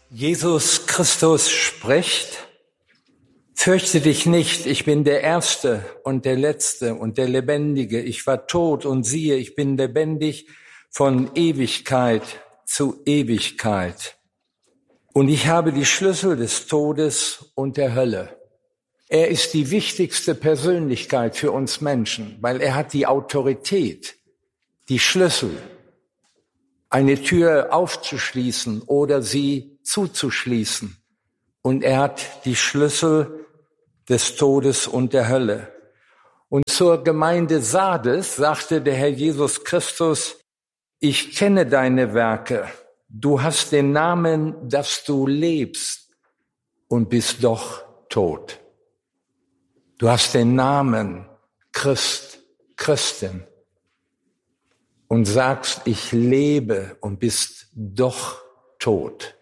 Jesus Christus spricht: Fürchte dich nicht, ich bin der Erste und der Letzte und der Lebendige. Ich war tot und siehe, ich bin lebendig von Ewigkeit zu Ewigkeit. Und ich habe die Schlüssel des Todes und der Hölle. Er ist die wichtigste Persönlichkeit für uns Menschen, weil er hat die Autorität, die Schlüssel, eine Tür aufzuschließen oder sie zuzuschließen. Und er hat die Schlüssel des Todes und der Hölle. Und zur Gemeinde Sardes sagte der Herr Jesus Christus: Ich kenne deine Werke. Du hast den Namen, dass du lebst und bist doch tot. Du hast den Namen Christ, Christin und sagst, ich lebe und bist doch tot.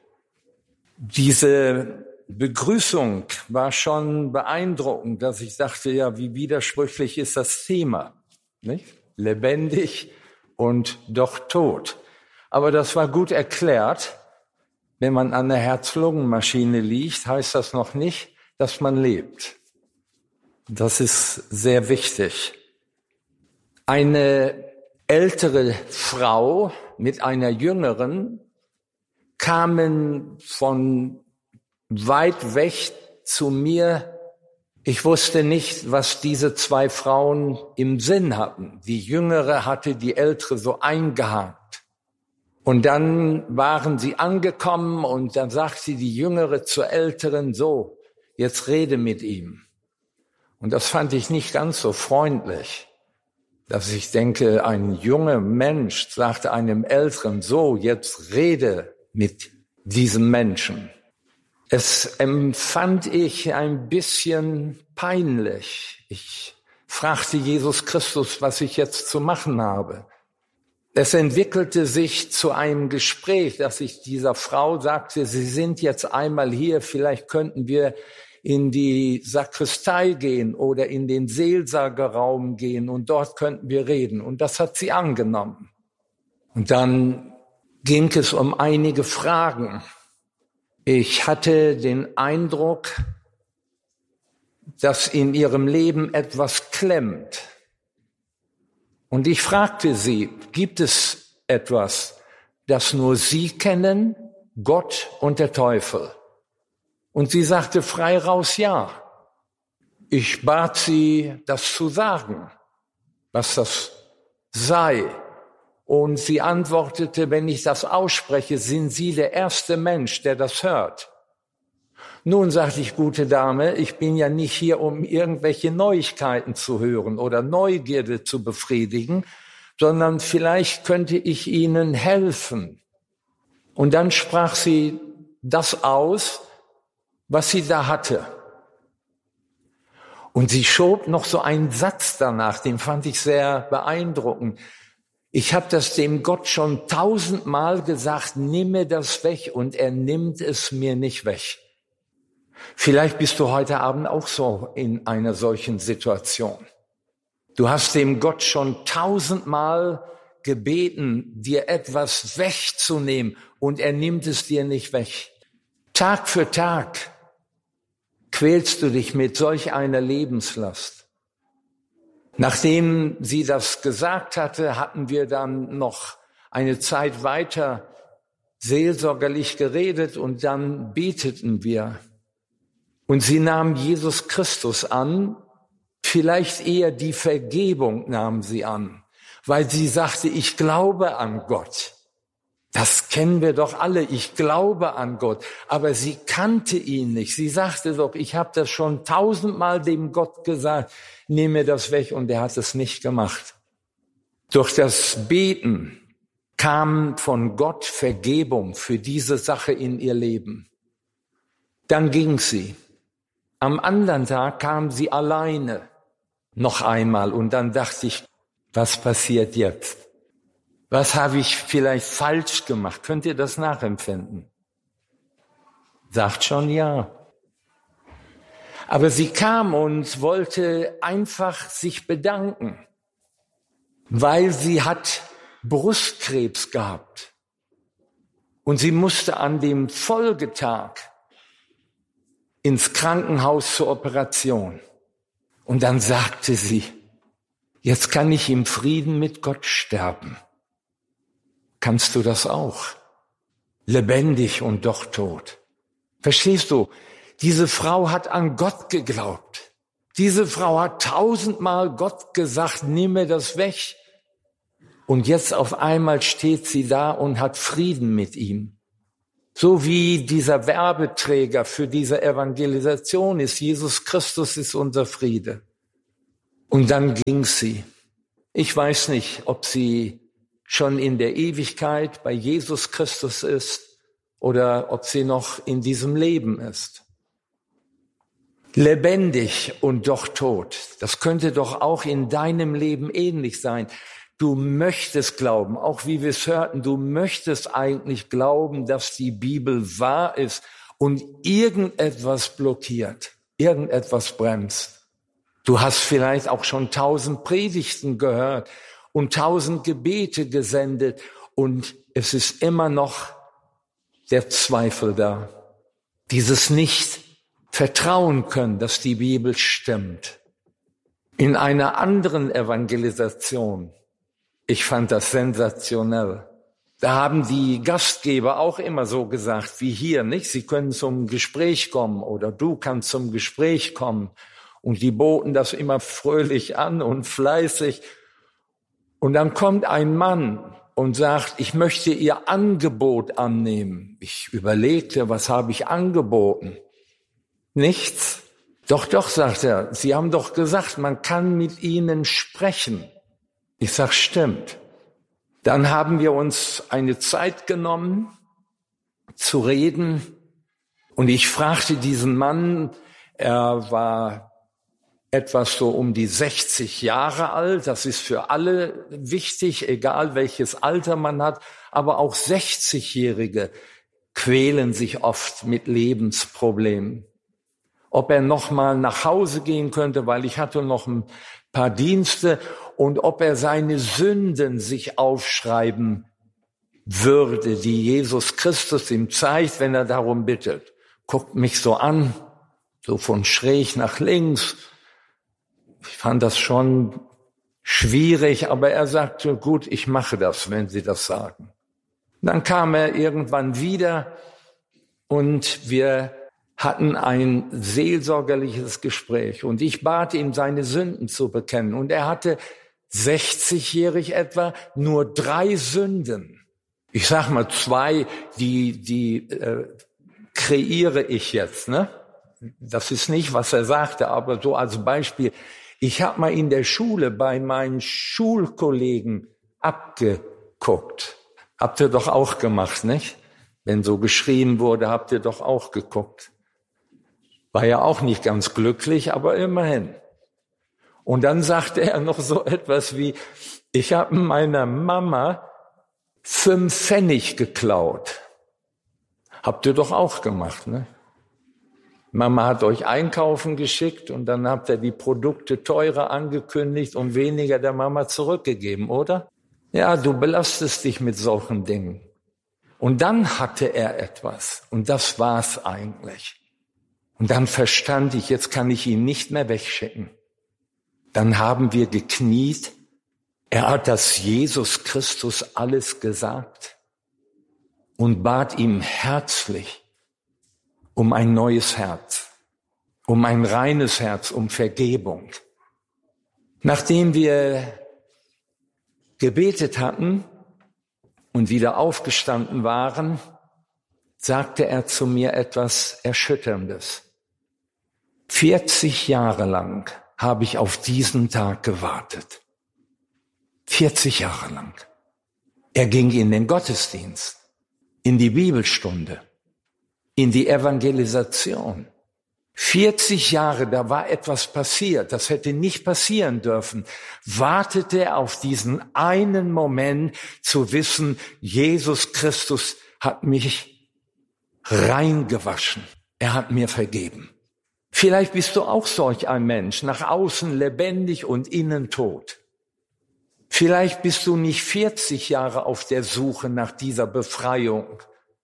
Diese Begrüßung war schon beeindruckend, dass ich dachte, ja, wie widersprüchlich ist das Thema, nicht? Lebendig und doch tot. Aber das war gut erklärt. Wenn man an der Herz-Lungen-Maschine liegt, heißt das noch nicht, dass man lebt. Das ist sehr wichtig. Eine ältere Frau mit einer jüngeren kamen von weit weg zu mir. Ich wusste nicht, was diese zwei Frauen im Sinn hatten. Die Jüngere hatte die Ältere so eingehakt. Und dann waren sie angekommen und dann sagte die Jüngere zur Älteren: So, jetzt rede mit ihm. Und das fand ich nicht ganz so freundlich, dass ich denke, ein junger Mensch sagte einem Älteren: So, jetzt rede mit diesem Menschen. Es empfand ich ein bisschen peinlich. Ich fragte Jesus Christus, was ich jetzt zu machen habe. Es entwickelte sich zu einem Gespräch, dass ich dieser Frau sagte: Sie sind jetzt einmal hier, vielleicht könnten wir in die Sakristei gehen oder in den Seelsorgerraum gehen und dort könnten wir reden. Und das hat sie angenommen. Und dann ging es um einige Fragen. Ich hatte den Eindruck, dass in ihrem Leben etwas klemmt. Und ich fragte sie: Gibt es etwas, das nur Sie kennen, Gott und der Teufel? Und sie sagte frei raus ja. Ich bat sie, das zu sagen, was das sei. Und sie antwortete: Wenn ich das ausspreche, sind Sie der erste Mensch, der das hört. Nun, sagte ich: Gute Dame, ich bin ja nicht hier, um irgendwelche Neuigkeiten zu hören oder Neugierde zu befriedigen, sondern vielleicht könnte ich Ihnen helfen. Und dann sprach sie das aus, was sie da hatte. Und sie schob noch so einen Satz danach, den fand ich sehr beeindruckend. Ich habe das dem Gott schon 1000-mal gesagt: Nimm mir das weg, und er nimmt es mir nicht weg. Vielleicht bist du heute Abend auch so in einer solchen Situation. Du hast dem Gott schon 1000-mal gebeten, dir etwas wegzunehmen, und er nimmt es dir nicht weg. Tag für Tag quälst du dich mit solch einer Lebenslast. Nachdem sie das gesagt hatte, hatten wir dann noch eine Zeit weiter seelsorgerlich geredet und dann beteten wir. Und sie nahm Jesus Christus an, vielleicht eher die Vergebung nahm sie an, weil sie sagte: Ich glaube an Gott. Das kennen wir doch alle, ich glaube an Gott. Aber sie kannte ihn nicht. Sie sagte doch: Ich habe das schon 1000-mal dem Gott gesagt, nimm mir das weg, und er hat es nicht gemacht. Durch das Beten kam von Gott Vergebung für diese Sache in ihr Leben. Dann ging sie. Am anderen Tag kam sie alleine noch einmal, und dann dachte ich: Was passiert jetzt? Was habe ich vielleicht falsch gemacht? Könnt ihr das nachempfinden? Sagt schon ja. Aber sie kam und wollte einfach sich bedanken, weil sie hat Brustkrebs gehabt. Und sie musste an dem Folgetag ins Krankenhaus zur Operation. Und dann sagte sie, jetzt kann ich im Frieden mit Gott sterben. Kannst du das auch? Lebendig und doch tot. Verstehst du? Diese Frau hat an Gott geglaubt. Diese Frau hat 1000-mal Gott gesagt, nimm mir das weg. Und jetzt auf einmal steht sie da und hat Frieden mit ihm. So wie dieser Werbeträger für diese Evangelisation ist. Jesus Christus ist unser Friede. Und dann ging sie. Ich weiß nicht, ob sie schon in der Ewigkeit bei Jesus Christus ist oder ob sie noch in diesem Leben ist. Lebendig und doch tot. Das könnte doch auch in deinem Leben ähnlich sein. Du möchtest glauben, auch wie wir es hörten, du möchtest eigentlich glauben, dass die Bibel wahr ist und irgendetwas blockiert, irgendetwas bremst. Du hast vielleicht auch schon 1000 Predigten gehört und 1000 Gebete gesendet und es ist immer noch der Zweifel da. Dieses nicht vertrauen können, dass die Bibel stimmt. In einer anderen Evangelisation, ich fand das sensationell. Da haben die Gastgeber auch immer so gesagt, wie hier, nicht? Sie können zum Gespräch kommen oder du kannst zum Gespräch kommen. Und die boten das immer fröhlich an und fleißig. Und dann kommt ein Mann und sagt, ich möchte Ihr Angebot annehmen. Ich überlegte, was habe ich angeboten? Nichts. Doch, sagt er, Sie haben doch gesagt, man kann mit Ihnen sprechen. Ich sag, stimmt. Dann haben wir uns eine Zeit genommen, zu reden. Und ich fragte diesen Mann, er war etwas so um die 60 Jahre alt. Das ist für alle wichtig, egal welches Alter man hat. Aber auch 60-Jährige quälen sich oft mit Lebensproblemen. Ob er noch mal nach Hause gehen könnte, weil ich hatte noch ein paar Dienste, und ob er seine Sünden sich aufschreiben würde, die Jesus Christus ihm zeigt, wenn er darum bittet. Guckt mich so an, so von schräg nach links. Ich fand das schon schwierig, aber er sagte, gut, ich mache das, wenn Sie das sagen. Dann kam er irgendwann wieder und wir hatten ein seelsorgerliches Gespräch und ich bat ihn, seine Sünden zu bekennen. Und er hatte 60-jährig etwa nur 3 Sünden. Ich sag mal 2, die kreiere ich jetzt, ne? Das ist nicht, was er sagte, aber so als Beispiel. Ich habe mal in der Schule bei meinen Schulkollegen abgeguckt. Habt ihr doch auch gemacht, nicht? Wenn so geschrien wurde, habt ihr doch auch geguckt. War ja auch nicht ganz glücklich, aber immerhin. Und dann sagte er noch so etwas wie, ich habe meiner Mama 5 Pfennig geklaut. Habt ihr doch auch gemacht, ne? Mama hat euch einkaufen geschickt und dann habt ihr die Produkte teurer angekündigt und weniger der Mama zurückgegeben, oder? Ja, du belastest dich mit solchen Dingen. Und dann hatte er etwas und das war's eigentlich. Und dann verstand ich, jetzt kann ich ihn nicht mehr wegschicken. Dann haben wir gekniet. Er hat das Jesus Christus alles gesagt und bat ihm herzlich um ein neues Herz, um ein reines Herz, um Vergebung. Nachdem wir gebetet hatten und wieder aufgestanden waren, sagte er zu mir etwas Erschütterndes. 40 Jahre lang habe ich auf diesen Tag gewartet. 40 Jahre lang. Er ging in den Gottesdienst, in die Bibelstunde, in die Evangelisation. 40 Jahre, da war etwas passiert, das hätte nicht passieren dürfen. Wartete er auf diesen einen Moment zu wissen, Jesus Christus hat mich reingewaschen. Er hat mir vergeben. Vielleicht bist du auch solch ein Mensch, nach außen lebendig und innen tot. Vielleicht bist du nicht 40 Jahre auf der Suche nach dieser Befreiung,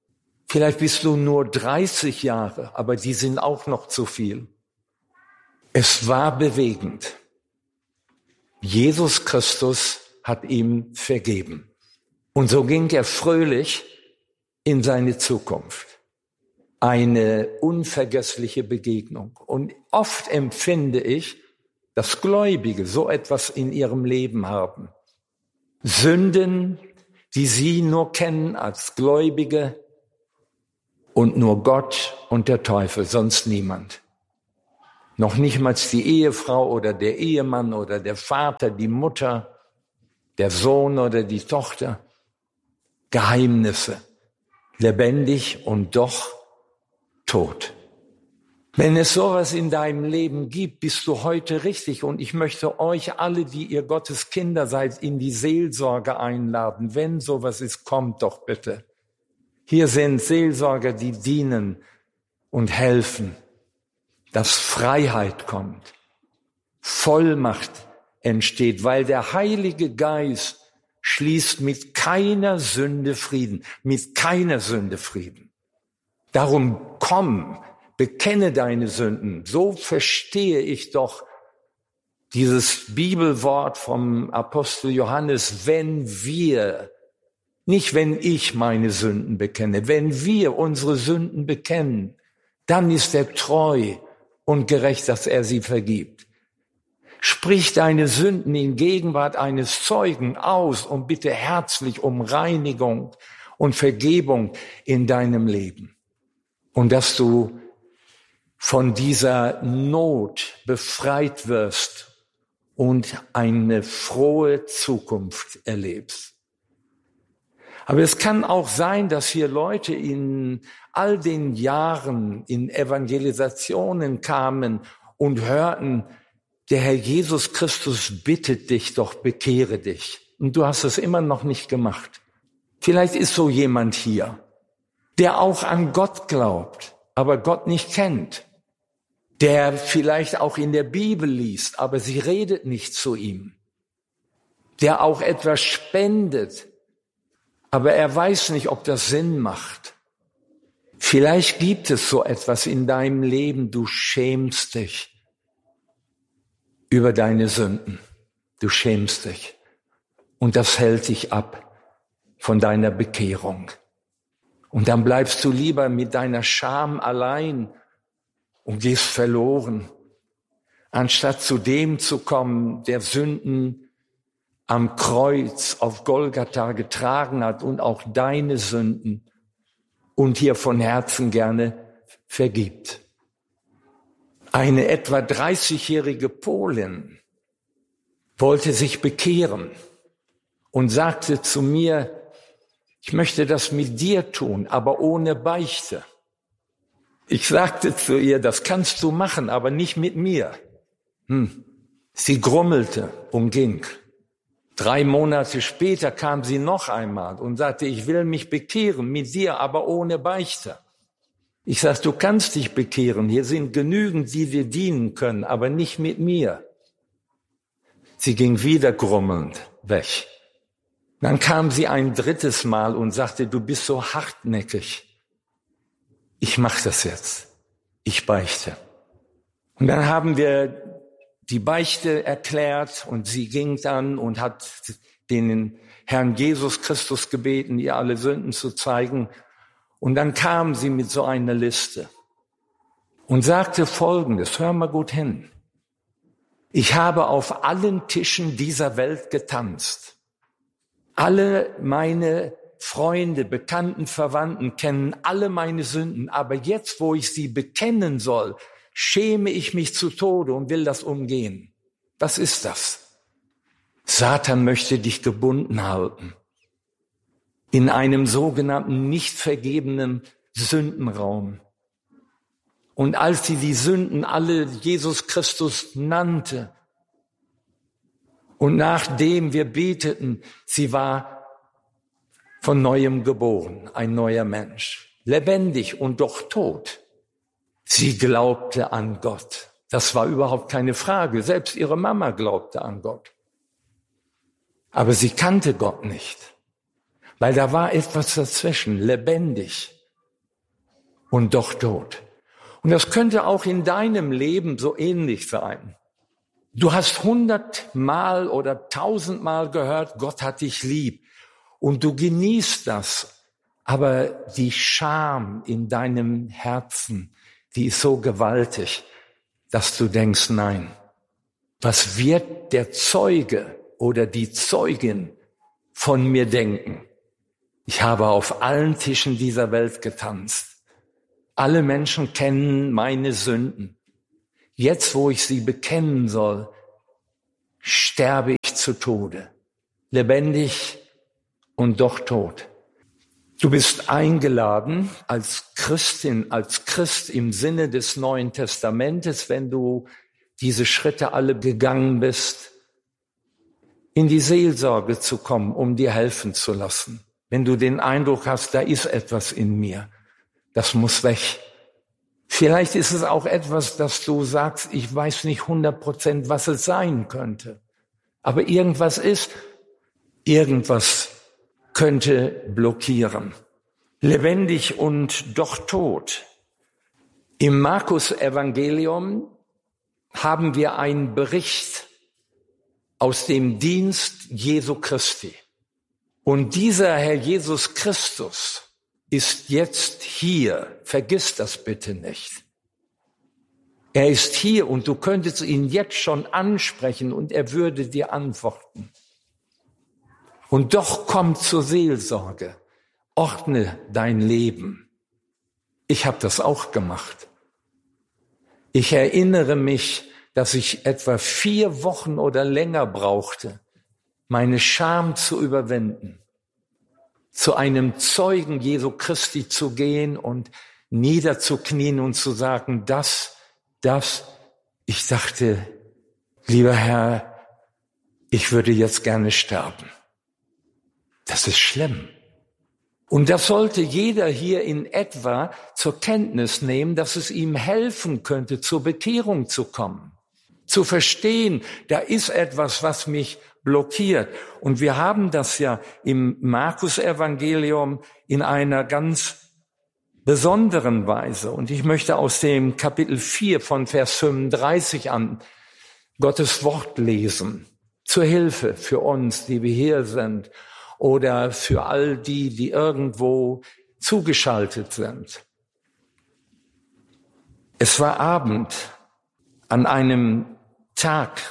Vielleicht bist du nur 30 Jahre, aber die sind auch noch zu viel. Es war bewegend. Jesus Christus hat ihm vergeben. Und so ging er fröhlich in seine Zukunft. Eine unvergessliche Begegnung. Und oft empfinde ich, dass Gläubige so etwas in ihrem Leben haben. Sünden, die sie nur kennen als Gläubige und nur Gott und der Teufel, sonst niemand. Noch nicht mal die Ehefrau oder der Ehemann oder der Vater, die Mutter, der Sohn oder die Tochter. Geheimnisse, lebendig und doch tot. Wenn es sowas in deinem Leben gibt, bist du heute richtig. Und ich möchte euch alle, die ihr Gottes Kinder seid, in die Seelsorge einladen. Wenn sowas ist, kommt doch bitte. Hier sind Seelsorger, die dienen und helfen, dass Freiheit kommt, Vollmacht entsteht, weil der Heilige Geist schließt mit keiner Sünde Frieden, mit keiner Sünde Frieden. Darum komm, bekenne deine Sünden. So verstehe ich doch dieses Bibelwort vom Apostel Johannes, nicht wenn ich meine Sünden bekenne, wenn wir unsere Sünden bekennen, dann ist er treu und gerecht, dass er sie vergibt. Sprich deine Sünden in Gegenwart eines Zeugen aus und bitte herzlich um Reinigung und Vergebung in deinem Leben. Und dass du von dieser Not befreit wirst und eine frohe Zukunft erlebst. Aber es kann auch sein, dass hier Leute in all den Jahren in Evangelisationen kamen und hörten, der Herr Jesus Christus bittet dich doch, bekehre dich. Und du hast es immer noch nicht gemacht. Vielleicht ist so jemand hier, der auch an Gott glaubt, aber Gott nicht kennt. Der vielleicht auch in der Bibel liest, aber sie redet nicht zu ihm. Der auch etwas spendet, aber er weiß nicht, ob das Sinn macht. Vielleicht gibt es so etwas in deinem Leben, du schämst dich über deine Sünden. Du schämst dich. Und das hält dich ab von deiner Bekehrung. Und dann bleibst du lieber mit deiner Scham allein und gehst verloren, anstatt zu dem zu kommen, der Sünden am Kreuz auf Golgatha getragen hat und auch deine Sünden und hier von Herzen gerne vergibt. Eine etwa 30-jährige Polin wollte sich bekehren und sagte zu mir, ich möchte das mit dir tun, aber ohne Beichte. Ich sagte zu ihr, das kannst du machen, aber nicht mit mir. Sie grummelte und ging. 3 Monate später kam sie noch einmal und sagte, ich will mich bekehren mit dir, aber ohne Beichte. Ich sagte, du kannst dich bekehren, hier sind genügend, die dir dienen können, aber nicht mit mir. Sie ging wieder grummelnd weg. Dann kam sie ein 3. Mal und sagte, du bist so hartnäckig. Ich mache das jetzt. Ich beichte. Und dann haben wir die Beichte erklärt und sie ging dann und hat den Herrn Jesus Christus gebeten, ihr alle Sünden zu zeigen. Und dann kam sie mit so einer Liste und sagte Folgendes, hör mal gut hin. Ich habe auf allen Tischen dieser Welt getanzt. Alle meine Freunde, Bekannten, Verwandten kennen alle meine Sünden, aber jetzt, wo ich sie bekennen soll, schäme ich mich zu Tode und will das umgehen. Was ist das? Satan möchte dich gebunden halten. In einem sogenannten nicht vergebenen Sündenraum. Und als sie die Sünden alle Jesus Christus nannte und nachdem wir beteten, sie war von Neuem geboren, ein neuer Mensch, lebendig und doch tot. Sie glaubte an Gott. Das war überhaupt keine Frage. Selbst ihre Mama glaubte an Gott. Aber sie kannte Gott nicht, weil da war etwas dazwischen, lebendig. und doch tot. Und das könnte auch in deinem Leben so ähnlich sein. Du hast 100-mal oder 1000-mal gehört, Gott hat dich lieb. Und du genießt das. Aber die Scham in deinem Herzen, die ist so gewaltig, dass du denkst, nein, was wird der Zeuge oder die Zeugin von mir denken? Ich habe auf allen Tischen dieser Welt getanzt. Alle Menschen kennen meine Sünden. Jetzt, wo ich sie bekennen soll, sterbe ich zu Tode. Lebendig und doch tot. Du bist eingeladen als Christin, als Christ im Sinne des Neuen Testamentes, wenn du diese Schritte alle gegangen bist, in die Seelsorge zu kommen, um dir helfen zu lassen. Wenn du den Eindruck hast, da ist etwas in mir, das muss weg. Vielleicht ist es auch etwas, dass du sagst, ich weiß nicht 100%, was es sein könnte. Aber irgendwas ist, irgendwas könnte blockieren. Lebendig und doch tot. Im Markus-Evangelium haben wir einen Bericht aus dem Dienst Jesu Christi. Und dieser Herr Jesus Christus ist jetzt hier. Vergiss das bitte nicht. Er ist hier und du könntest ihn jetzt schon ansprechen und er würde dir antworten. Und doch komm zur Seelsorge. Ordne dein Leben. Ich habe das auch gemacht. Ich erinnere mich, dass ich etwa 4 Wochen oder länger brauchte, meine Scham zu überwinden, zu einem Zeugen Jesu Christi zu gehen und niederzuknien und zu sagen, das. Ich dachte, lieber Herr, ich würde jetzt gerne sterben. Das ist schlimm. Und das sollte jeder hier in etwa zur Kenntnis nehmen, dass es ihm helfen könnte, zur Bekehrung zu kommen, zu verstehen, da ist etwas, was mich blockiert. Und wir haben das ja im Markus-Evangelium in einer ganz besonderen Weise. Und ich möchte aus dem Kapitel 4 von Vers 35 an Gottes Wort lesen, zur Hilfe für uns, die wir hier sind, oder für all die, die irgendwo zugeschaltet sind. Es war Abend. An einem Tag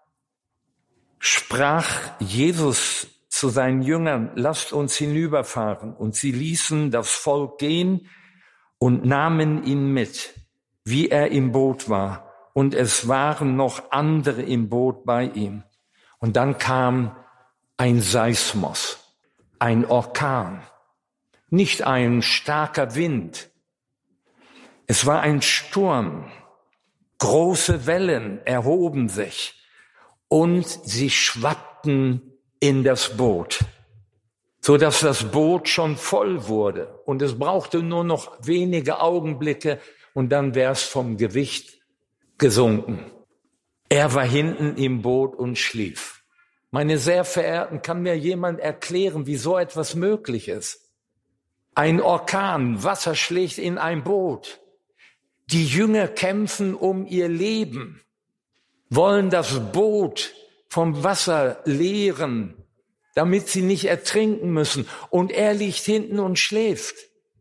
sprach Jesus zu seinen Jüngern, lasst uns hinüberfahren. Und sie ließen das Volk gehen und nahmen ihn mit, wie er im Boot war. Und es waren noch andere im Boot bei ihm. Und dann kam ein Seismos, ein Orkan, nicht ein starker Wind. Es war ein Sturm. Große Wellen erhoben sich und sie schwappten in das Boot, so dass das Boot schon voll wurde. Und es brauchte nur noch wenige Augenblicke und dann wäre es vom Gewicht gesunken. Er war hinten im Boot und schlief. Meine sehr Verehrten, kann mir jemand erklären, wie so etwas möglich ist? Ein Orkan, Wasser schlägt in ein Boot. Die Jünger kämpfen um ihr Leben, wollen das Boot vom Wasser leeren, damit sie nicht ertrinken müssen. Und er liegt hinten und schläft.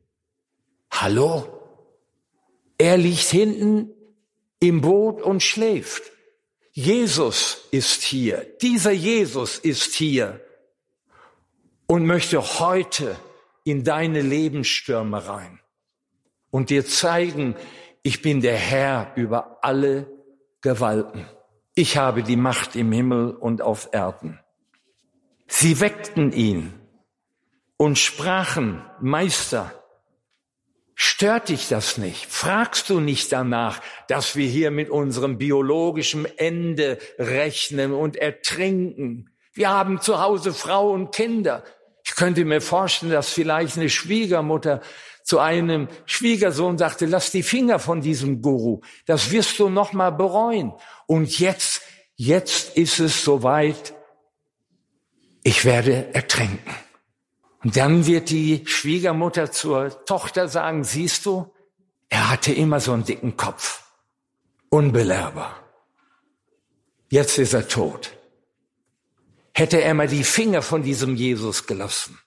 Hallo? Er liegt hinten im Boot und schläft. Jesus ist hier. Dieser Jesus ist hier und möchte heute in deine Lebensstürme rein und dir zeigen, ich bin der Herr über alle Gewalten. Ich habe die Macht im Himmel und auf Erden. Sie weckten ihn und sprachen, Meister, stört dich das nicht? Fragst du nicht danach, dass wir hier mit unserem biologischen Ende rechnen und ertrinken? Wir haben zu Hause Frau und Kinder. Ich könnte mir vorstellen, dass vielleicht eine Schwiegermutter zu einem Schwiegersohn sagte, lass die Finger von diesem Guru, das wirst du noch mal bereuen. Und jetzt ist es soweit, ich werde ertrinken. Und dann wird die Schwiegermutter zur Tochter sagen, siehst du, Er hatte immer so einen dicken Kopf. Unbelehrbar. Jetzt ist er tot. Hätte er mal die Finger von diesem Jesus gelassen.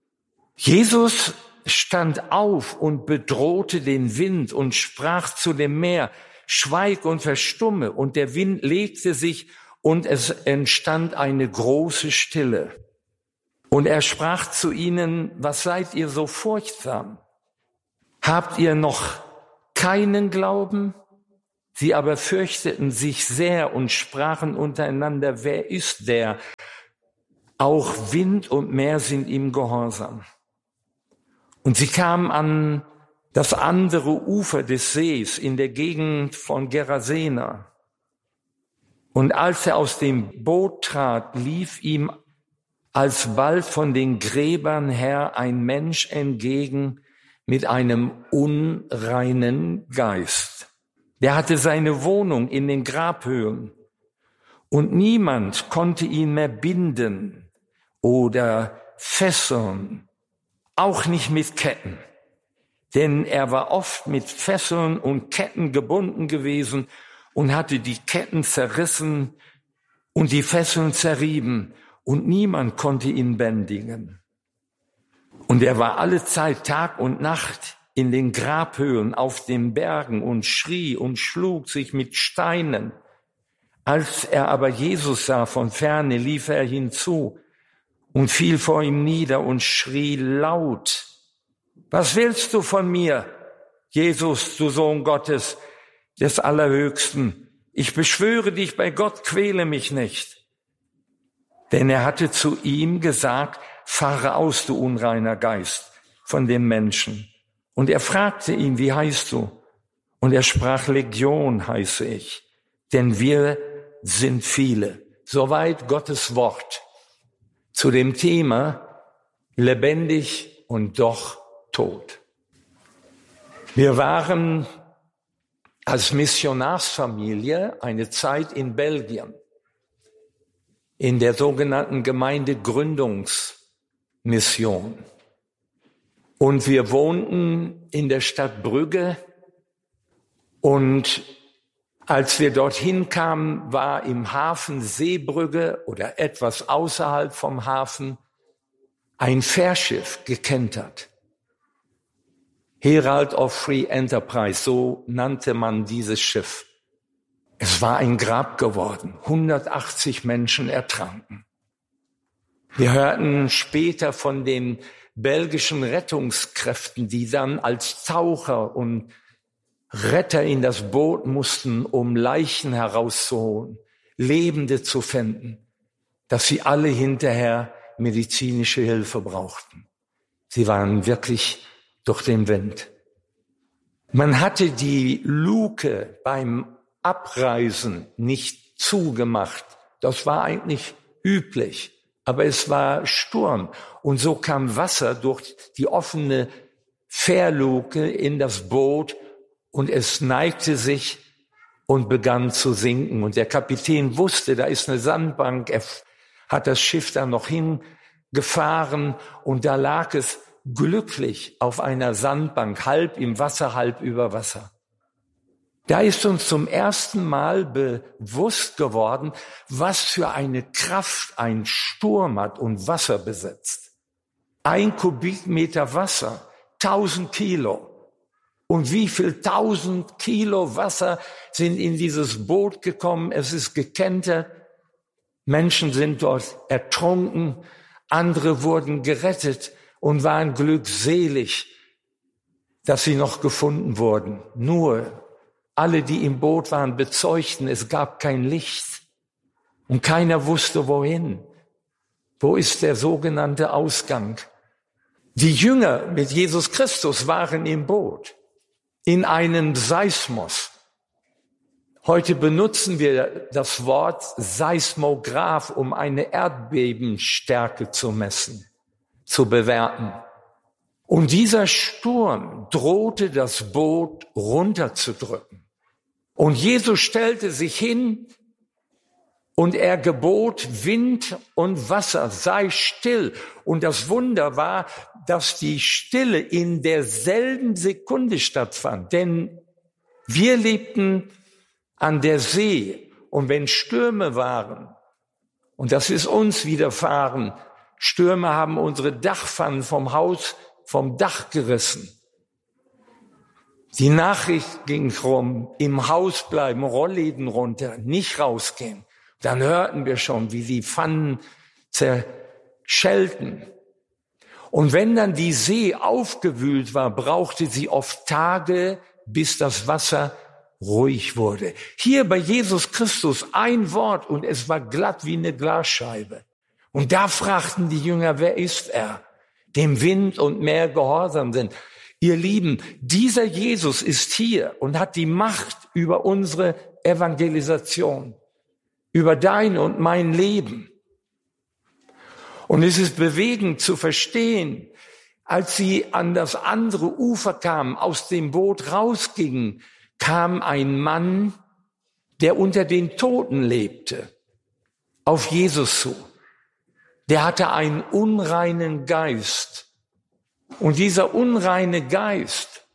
Jesus stand auf und bedrohte den Wind und sprach zu dem Meer, schweig und verstumme. Und der Wind legte sich und es entstand eine große Stille. Und er sprach zu ihnen, was seid ihr so furchtsam? Habt ihr noch keinen Glauben? Sie aber fürchteten sich sehr und sprachen untereinander, wer ist der? Auch Wind und Meer sind ihm gehorsam. Und sie kamen an das andere Ufer des Sees in der Gegend von Gerasena. Und als er aus dem Boot trat, lief ihm alsbald von den Gräbern her ein Mensch entgegen mit einem unreinen Geist. Der hatte seine Wohnung in den Grabhöhen und niemand konnte ihn mehr binden oder fesseln, auch nicht mit Ketten. Denn er war oft mit Fesseln und Ketten gebunden gewesen und hatte die Ketten zerrissen und die Fesseln zerrieben und niemand konnte ihn bändigen. Und er war alle Zeit Tag und Nacht in den Grabhöhlen auf den Bergen und schrie und schlug sich mit Steinen. Als er aber Jesus sah von ferne, lief er hinzu und fiel vor ihm nieder und schrie laut, was willst du von mir, Jesus, du Sohn Gottes, des Allerhöchsten? Ich beschwöre dich bei Gott, quäle mich nicht. Denn er hatte zu ihm gesagt, fahre aus, du unreiner Geist, von dem Menschen. Und er fragte ihn, wie heißt du? Und er sprach, Legion heiße ich, denn wir sind viele. Soweit Gottes Wort zu dem Thema lebendig und doch tot. Wir waren als Missionarsfamilie eine Zeit in Belgien, in der sogenannten Gemeindegründungsmission. Und wir wohnten in der Stadt Brügge und als wir dorthin kamen, war im Hafen Seebrügge oder etwas außerhalb vom Hafen ein Fährschiff gekentert. Herald of Free Enterprise, so nannte man dieses Schiff. Es war ein Grab geworden. 180 Menschen ertranken. Wir hörten später von den belgischen Rettungskräften, die dann als Taucher und Retter in das Boot mussten, um Leichen herauszuholen, Lebende zu finden, dass sie alle hinterher medizinische Hilfe brauchten. Sie waren wirklich durch den Wind. Man hatte die Luke beim Abreisen nicht zugemacht. Das war eigentlich üblich. Aber es war Sturm. Und so kam Wasser durch die offene Fährluke in das Boot und es neigte sich und begann zu sinken. Und der Kapitän wusste, da ist eine Sandbank. Er hat das Schiff dann noch hingefahren und da lag es glücklich auf einer Sandbank, halb im Wasser, halb über Wasser. Da ist uns zum ersten Mal bewusst geworden, was für eine Kraft ein Sturm hat und Wasser besetzt. 1 Kubikmeter Wasser, 1000 Kilo. Und wie viel 1000 Kilo Wasser sind in dieses Boot gekommen? Es ist gekentert. Menschen sind dort ertrunken. Andere wurden gerettet und waren glückselig, dass sie noch gefunden wurden. Nur alle, die im Boot waren, bezeugten, es gab kein Licht. Und keiner wusste, wohin. Wo ist der sogenannte Ausgang? Die Jünger mit Jesus Christus waren im Boot, in einem Seismos. Heute benutzen wir das Wort Seismograph, um eine Erdbebenstärke zu messen, zu bewerten. Und dieser Sturm drohte das Boot runterzudrücken. Und Jesus stellte sich hin und er gebot, Wind und Wasser, sei still. Und das Wunder war, dass die Stille in derselben Sekunde stattfand. Denn wir lebten an der See und wenn Stürme waren, und das ist uns widerfahren, Stürme haben unsere Dachpfannen vom Dach gerissen. Die Nachricht ging rum, im Haus bleiben, Rollläden runter, nicht rausgehen. Dann hörten wir schon, wie die Pfannen zerschellten. Und wenn dann die See aufgewühlt war, brauchte sie oft Tage, bis das Wasser ruhig wurde. Hier bei Jesus Christus ein Wort und es war glatt wie eine Glasscheibe. Und da fragten die Jünger, wer ist er? Dem Wind und Meer gehorsam sind. Ihr Lieben, dieser Jesus ist hier und hat die Macht über unsere Evangelisation, über dein und mein Leben. Und es ist bewegend zu verstehen, als sie an das andere Ufer kamen, aus dem Boot rausgingen, kam ein Mann, der unter den Toten lebte, auf Jesus zu. Der hatte einen unreinen Geist. Und dieser unreine Geist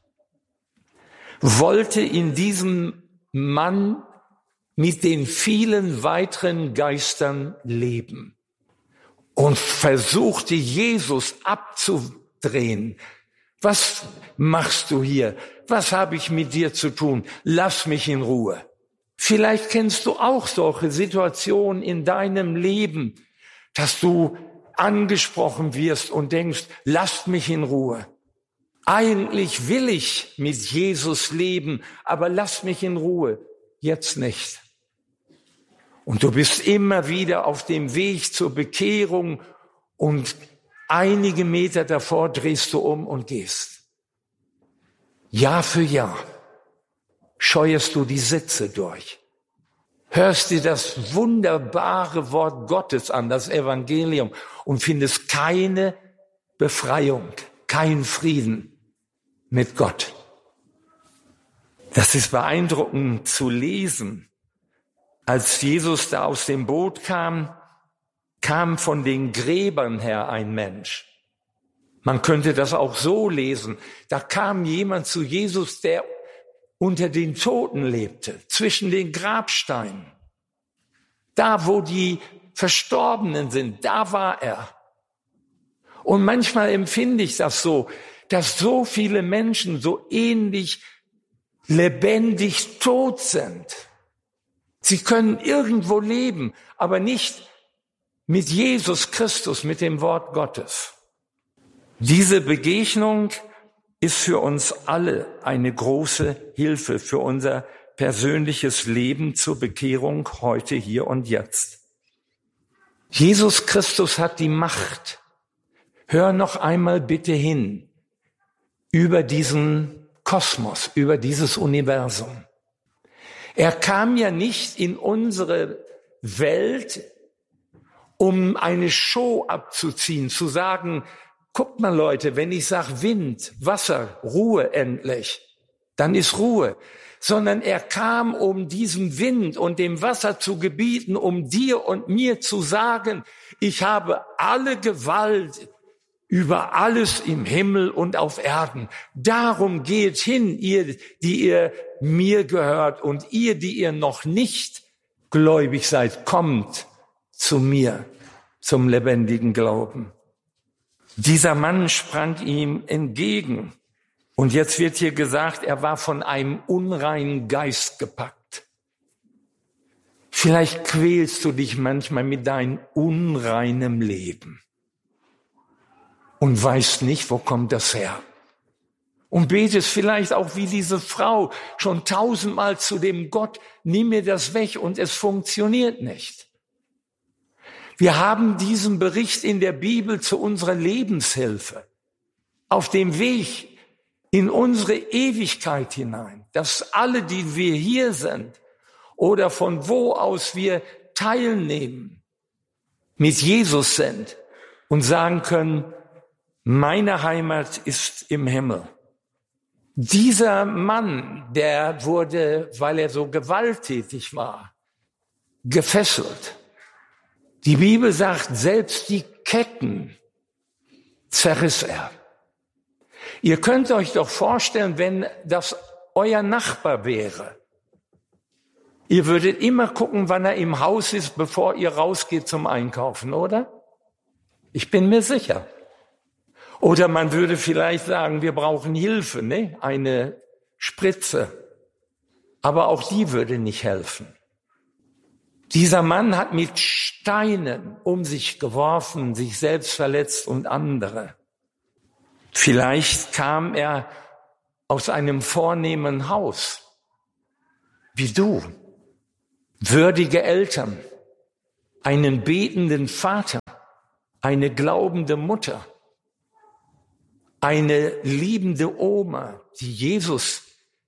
wollte in diesem Mann mit den vielen weiteren Geistern leben und versuchte Jesus abzudrehen. Was machst du hier? Was habe ich mit dir zu tun? Lass mich in Ruhe. Vielleicht kennst du auch solche Situationen in deinem Leben, dass du angesprochen wirst und denkst, lasst mich in Ruhe. Eigentlich will ich mit Jesus leben, aber lass mich in Ruhe. Jetzt nicht. Und du bist immer wieder auf dem Weg zur Bekehrung und einige Meter davor drehst du um und gehst. Jahr für Jahr scheuerst du die Sitze durch. Hörst dir das wunderbare Wort Gottes an, das Evangelium, und findest keine Befreiung, keinen Frieden mit Gott. Das ist beeindruckend zu lesen. Als Jesus da aus dem Boot kam, kam von den Gräbern her ein Mensch. Man könnte das auch so lesen. Da kam jemand zu Jesus, der unter den Toten lebte, zwischen den Grabsteinen. Da, wo die Verstorbenen sind, da war er. Und manchmal empfinde ich das so, dass so viele Menschen so ähnlich lebendig tot sind. Sie können irgendwo leben, aber nicht mit Jesus Christus, mit dem Wort Gottes. Diese Begegnung ist für uns alle eine große Hilfe für unser persönliches Leben zur Bekehrung heute, hier und jetzt. Jesus Christus hat die Macht. Hör noch einmal bitte hin über diesen Kosmos, über dieses Universum. Er kam ja nicht in unsere Welt, um eine Show abzuziehen, zu sagen, guckt mal Leute, wenn ich sage Wind, Wasser, Ruhe endlich, dann ist Ruhe. Sondern er kam, um diesem Wind und dem Wasser zu gebieten, um dir und mir zu sagen, ich habe alle Gewalt über alles im Himmel und auf Erden. Darum geht hin, ihr, die ihr mir gehört, und ihr, die ihr noch nicht gläubig seid, kommt zu mir, zum lebendigen Glauben. Dieser Mann sprang ihm entgegen. Und jetzt wird hier gesagt, er war von einem unreinen Geist gepackt. Vielleicht quälst du dich manchmal mit deinem unreinem Leben und weißt nicht, wo kommt das her. Und betest vielleicht auch wie diese Frau schon 1000-mal zu dem Gott, nimm mir das weg, und es funktioniert nicht. Wir haben diesen Bericht in der Bibel zu unserer Lebenshilfe auf dem Weg in unsere Ewigkeit hinein, dass alle, die wir hier sind oder von wo aus wir teilnehmen, mit Jesus sind und sagen können, meine Heimat ist im Himmel. Dieser Mann, der wurde, weil er so gewalttätig war, gefesselt. Die Bibel sagt, selbst die Ketten zerriss er. Ihr könnt euch doch vorstellen, wenn das euer Nachbar wäre. Ihr würdet immer gucken, wann er im Haus ist, bevor ihr rausgeht zum Einkaufen, oder? Ich bin mir sicher. Oder man würde vielleicht sagen, wir brauchen Hilfe, ne? Eine Spritze. Aber auch die würde nicht helfen. Dieser Mann hat mit Steinen um sich geworfen, sich selbst verletzt und andere. Vielleicht kam er aus einem vornehmen Haus, wie du, würdige Eltern, einen betenden Vater, eine glaubende Mutter, eine liebende Oma, die Jesus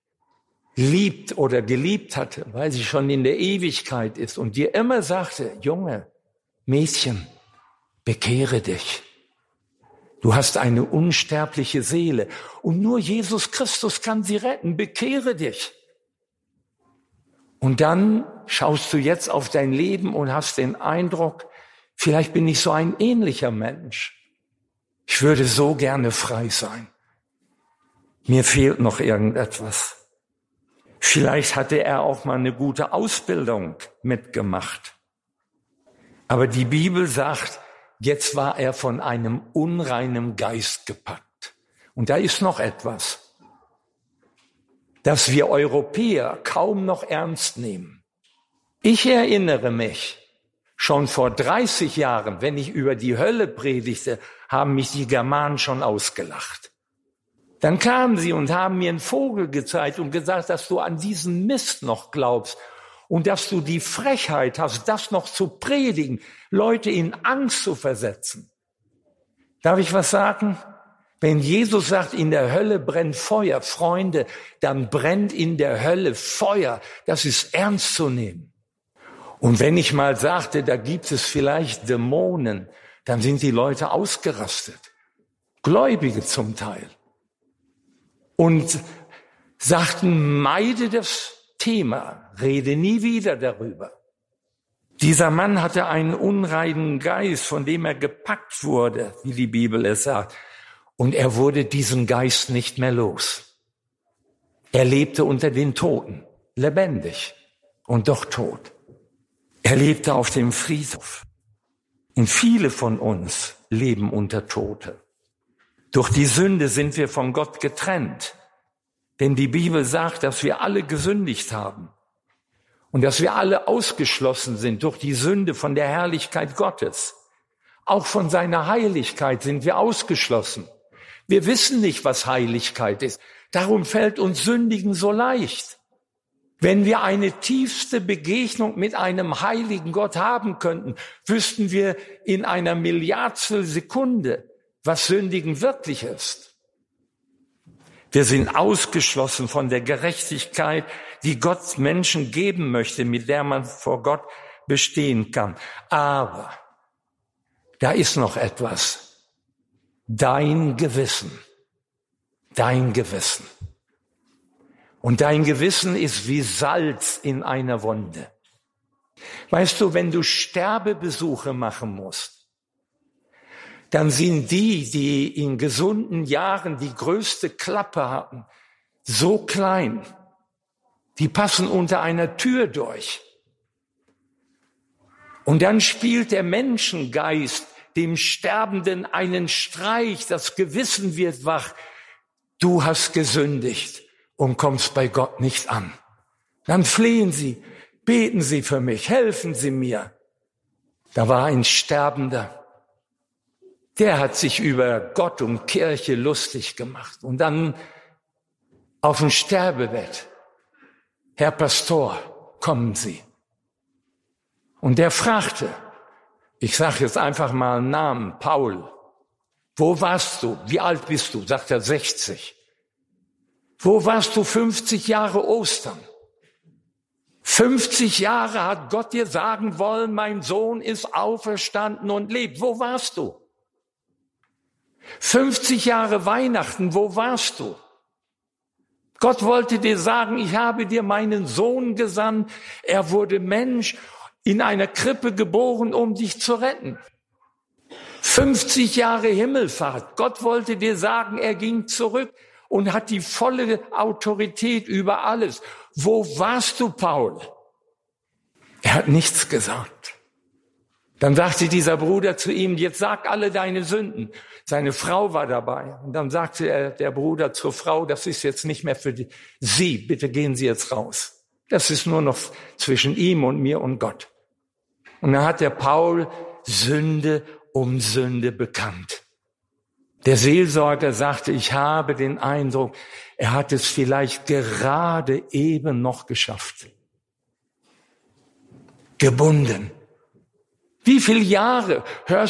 liebt oder geliebt hatte, weil sie schon in der Ewigkeit ist und dir immer sagte, Junge, Mädchen, bekehre dich. Du hast eine unsterbliche Seele und nur Jesus Christus kann sie retten. Bekehre dich. Und dann schaust du jetzt auf dein Leben und hast den Eindruck, vielleicht bin ich so ein ähnlicher Mensch. Ich würde so gerne frei sein. Mir fehlt noch irgendetwas. Vielleicht hatte er auch mal eine gute Ausbildung mitgemacht. Aber die Bibel sagt, jetzt war er von einem unreinen Geist gepackt. Und da ist noch etwas, das wir Europäer kaum noch ernst nehmen. Ich erinnere mich, schon vor 30 Jahren, wenn ich über die Hölle predigte, haben mich die Germanen schon ausgelacht. Dann kamen sie und haben mir einen Vogel gezeigt und gesagt, dass du an diesen Mist noch glaubst und dass du die Frechheit hast, das noch zu predigen, Leute in Angst zu versetzen. Darf ich was sagen? Wenn Jesus sagt, in der Hölle brennt Feuer, Freunde, dann brennt in der Hölle Feuer. Das ist ernst zu nehmen. Und wenn ich mal sagte, da gibt es vielleicht Dämonen, dann sind die Leute ausgerastet. Gläubige zum Teil. Und sagten, meide das Thema, rede nie wieder darüber. Dieser Mann hatte einen unreinen Geist, von dem er gepackt wurde, wie die Bibel es sagt. Und er wurde diesen Geist nicht mehr los. Er lebte unter den Toten, lebendig und doch tot. Er lebte auf dem Friedhof. Und viele von uns leben unter Tote. Durch die Sünde sind wir von Gott getrennt. Denn die Bibel sagt, dass wir alle gesündigt haben. Und dass wir alle ausgeschlossen sind durch die Sünde von der Herrlichkeit Gottes. Auch von seiner Heiligkeit sind wir ausgeschlossen. Wir wissen nicht, was Heiligkeit ist. Darum fällt uns Sündigen so leicht. Wenn wir eine tiefste Begegnung mit einem heiligen Gott haben könnten, wüssten wir in einer Milliardstel Sekunde, was Sündigen wirklich ist. Wir sind ausgeschlossen von der Gerechtigkeit, die Gott Menschen geben möchte, mit der man vor Gott bestehen kann. Aber da ist noch etwas. Dein Gewissen. Dein Gewissen. Und dein Gewissen ist wie Salz in einer Wunde. Weißt du, wenn du Sterbebesuche machen musst, dann sind die in gesunden Jahren die größte Klappe hatten, so klein. Die passen unter einer Tür durch. Und dann spielt der Menschengeist dem Sterbenden einen Streich, das Gewissen wird wach. Du hast gesündigt und kommst bei Gott nicht an. Dann flehen sie, beten sie für mich, helfen sie mir. Da war ein Sterbender, der hat sich über Gott und Kirche lustig gemacht. Und dann auf dem Sterbebett, Herr Pastor, kommen Sie. Und der fragte, ich sage jetzt einfach mal einen Namen, Paul, wo warst du? Wie alt bist du? Sagt er 60. Wo warst du 50 Jahre Ostern? 50 Jahre hat Gott dir sagen wollen, mein Sohn ist auferstanden und lebt. Wo warst du? 50 Jahre Weihnachten, wo warst du? Gott wollte dir sagen, ich habe dir meinen Sohn gesandt. Er wurde Mensch, in einer Krippe geboren, um dich zu retten. 50 Jahre Himmelfahrt. Gott wollte dir sagen, er ging zurück und hat die volle Autorität über alles. Wo warst du, Paul? Er hat nichts gesagt. Dann sagte dieser Bruder zu ihm, jetzt sag alle deine Sünden. Seine Frau war dabei. Und dann sagte der Bruder zur Frau, das ist jetzt nicht mehr für Sie, bitte gehen Sie jetzt raus. Das ist nur noch zwischen ihm und mir und Gott. Und dann hat der Paul Sünde um Sünde bekannt. Der Seelsorger sagte, ich habe den Eindruck, er hat es vielleicht gerade eben noch geschafft. Gebunden. Wie viele Jahre hörst